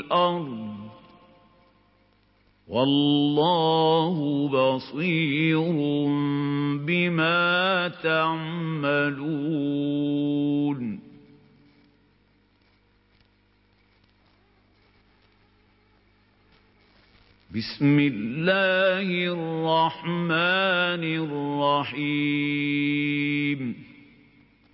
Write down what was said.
الأرض والله بصير بما تعملون بسم الله الرحمن الرحيم